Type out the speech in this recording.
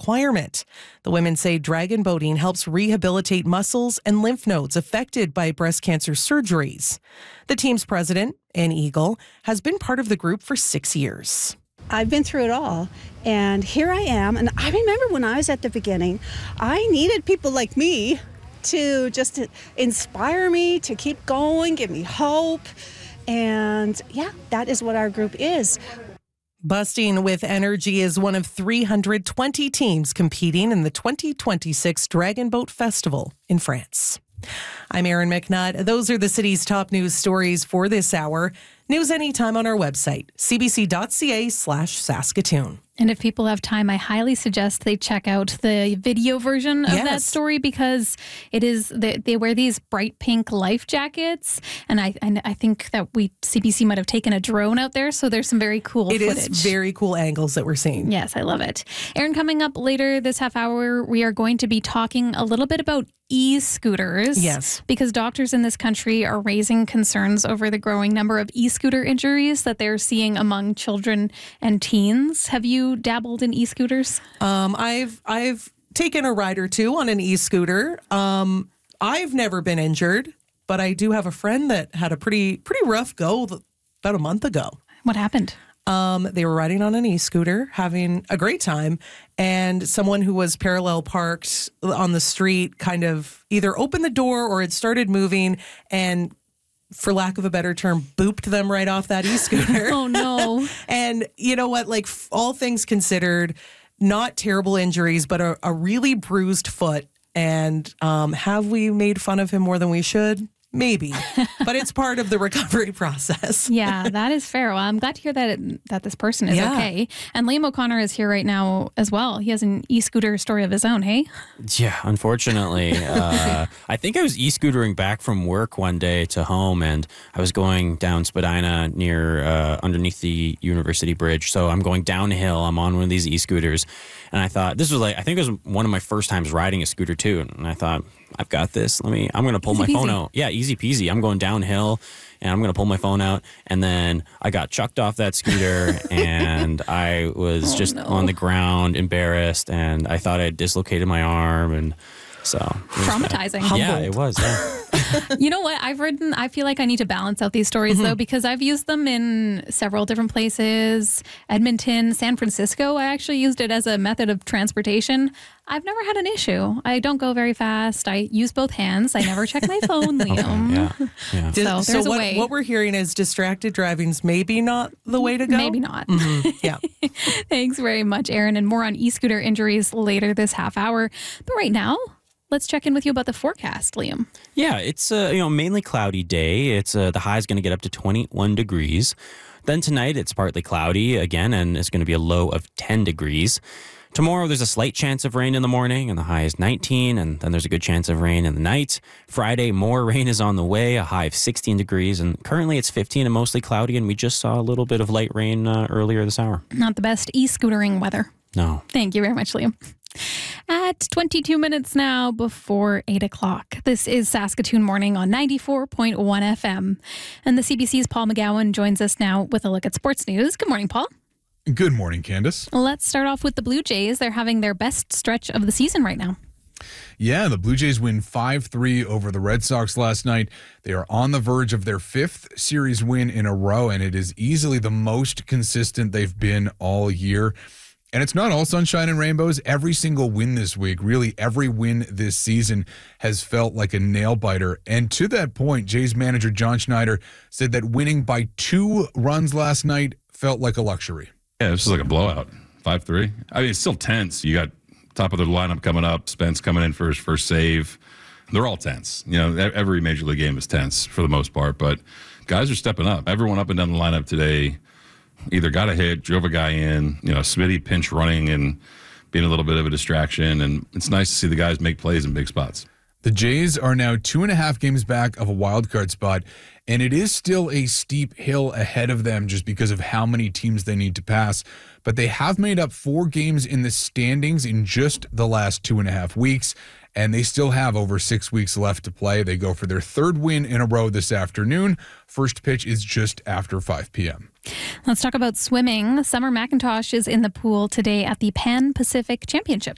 requirement. The women say dragon boating helps rehabilitate muscles and lymph nodes affected by breast cancer surgeries. The team's president, Ann Eagle, has been part of the group for 6 years. I've been through it all, and here I am. And I remember when I was at the beginning, I needed people like me to just inspire me to keep going, give me hope. And yeah, that is what our group is. Busting with Energy is one of 320 teams competing in the 2026 Dragon Boat Festival in France. I'm Erin McNutt. Those are the city's top news stories for this hour. News anytime on our website, cbc.ca/Saskatoon. And if people have time, I highly suggest they check out the video version of that story, because it is they wear these bright pink life jackets, and I think that CBC might have taken a drone out there, so there's some very cool footage. It is very cool angles that we're seeing. Yes, I love it. Erin, coming up later this half hour, we are going to be talking a little bit about e-scooters. Yes. Because doctors in this country are raising concerns over the growing number of e-scooter injuries that they're seeing among children and teens. Have you dabbled in e-scooters? I've taken a ride or two on an e-scooter. I've never been injured, but I do have a friend that had a pretty rough go about a month ago. What happened? They were riding on an e-scooter, having a great time, and someone who was parallel parked on the street kind of either opened the door or had started moving and, for lack of a better term, booped them right off that e-scooter. Oh, no. And you know what? Like, all things considered, not terrible injuries, but a really bruised foot. And have we made fun of him more than we should? Maybe, but it's part of the recovery process. Yeah, that is fair. Well, I'm glad to hear that this person is okay. And Liam O'Connor is here right now as well. He has an e-scooter story of his own, hey? Yeah, unfortunately. I think I was e-scootering back from work one day to home, and I was going down Spadina near underneath the University Bridge. So I'm going downhill. I'm on one of these e-scooters, and I thought, I think it was one of my first times riding a scooter too. And I thought, I've got this. I'm going to pull my phone out. Yeah, easy peasy. I'm going downhill and I'm going to pull my phone out. And then I got chucked off that scooter and I was on the ground, embarrassed. And I thought I had dislocated my arm. And so traumatizing. Yeah, it was. Yeah. You know what? I feel like I need to balance out these stories though, because I've used them in several different places. Edmonton, San Francisco. I actually used it as a method of transportation. I've never had an issue. I don't go very fast. I use both hands. I never check my phone, Liam. Okay, yeah. So there's a way. What we're hearing is distracted driving's maybe not the way to go. Maybe not. Mm-hmm. Yeah. Thanks very much, Erin. And more on e-scooter injuries later this half hour. But right now, let's check in with you about the forecast, Liam. Yeah, it's a mainly cloudy day. It's the high is going to get up to 21 degrees. Then tonight it's partly cloudy again, and it's going to be a low of 10 degrees. Tomorrow there's a slight chance of rain in the morning, and the high is 19, and then there's a good chance of rain in the night. Friday, more rain is on the way, a high of 16 degrees, and currently it's 15 and mostly cloudy, and we just saw a little bit of light rain earlier this hour. Not the best e-scootering weather. No. Thank you very much, Liam. At 22 minutes now before 8 o'clock. This is Saskatoon Morning on 94.1 FM. And the CBC's Paul McGowan joins us now with a look at sports news. Good morning, Paul. Good morning, Candace. Let's start off with the Blue Jays. They're having their best stretch of the season right now. Yeah, the Blue Jays win 5-3 over the Red Sox last night. They are on the verge of their 5th series win in a row, and it is easily the most consistent they've been all year. And it's not all sunshine and rainbows. Every single win this week, really every win this season, has felt like a nail-biter. And to that point, Jays manager John Schneider said that winning by 2 runs last night felt like a luxury. Yeah, this is like a blowout, 5-3. I mean, it's still tense. You got top of the lineup coming up, Spence coming in for his first save. They're all tense. You know, every Major League game is tense for the most part, but guys are stepping up. Everyone up and down the lineup today either got a hit, drove a guy in, Smitty pinch running and being a little bit of a distraction, and it's nice to see the guys make plays in big spots. The Jays are now 2.5 games back of a wild card spot, and it is still a steep hill ahead of them just because of how many teams they need to pass. But they have made up 4 games in the standings in just the last 2.5 weeks, and they still have over 6 weeks left to play. They go for their 3rd win in a row this afternoon. First pitch is just after 5 p.m. Let's talk about swimming. Summer McIntosh is in the pool today at the Pan Pacific Championship.